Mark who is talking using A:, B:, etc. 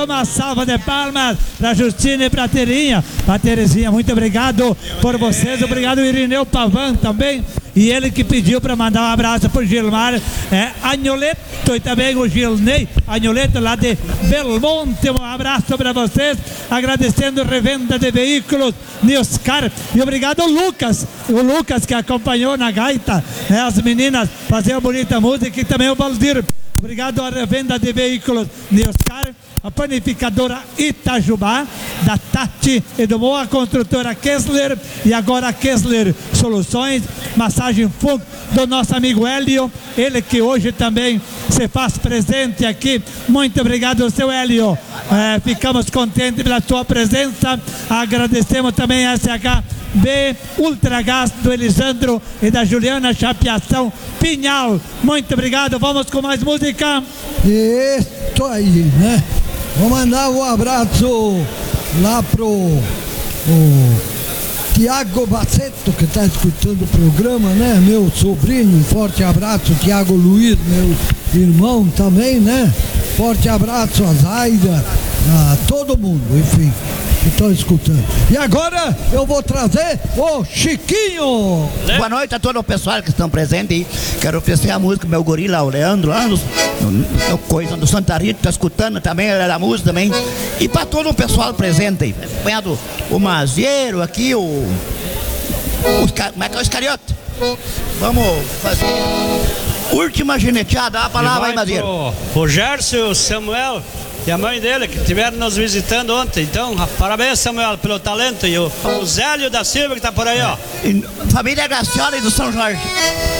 A: isso, uma salva de palmas para Justina e para Terinha. Para Terezinha, muito obrigado por vocês. Obrigado, Irineu Pavan também. E ele que pediu para mandar um abraço para o Gilmar Agnoleto e também o Gilney Agnoleto lá de Belmonte. Um abraço para vocês, agradecendo revenda de veículos Nioscar. E obrigado ao Lucas, o Lucas que acompanhou na gaita, né, as meninas fazer uma bonita música, e também o Valdir. Obrigado à revenda de veículos Nioscar, a panificadora Itajubá, da Tati e do Moa Construtora Kessler, e agora a Kessler Soluções, massagem Funk do nosso amigo Hélio, ele que hoje também se faz presente aqui. Muito obrigado, seu Hélio. Ficamos contentes pela sua presença. Agradecemos também a SHB Ultragás do Elisandro e da Juliana Chapeação Pinhal. Muito obrigado. Vamos com mais música.
B: Isso aí, né? Vou mandar um abraço lá pro Tiago Baceto, que está escutando o programa, né? Meu sobrinho, um forte abraço. Tiago Luiz, meu irmão também, né? Forte abraço a Zaida, a todo mundo, enfim, que estão escutando. E agora eu vou trazer o Chiquinho.
C: Boa noite a todo o pessoal que estão presentes aí. Quero oferecer a música do meu gorila, o Leandro, lá no coisa do Santa Rita, está escutando também, ela é da música também. E para todo o pessoal presente aí, acompanhado o Mazieiro aqui, como é que é o Iscariote? Vamos fazer última gineteada, a palavra aí, Mazieiro.
D: O Gércio, o Samuel e a mãe dele, que estiveram nos visitando ontem. Então, parabéns, Samuel, pelo talento. E o Zélio da Silva, que está por aí, ó.
C: Família Graciola e do São Jorge.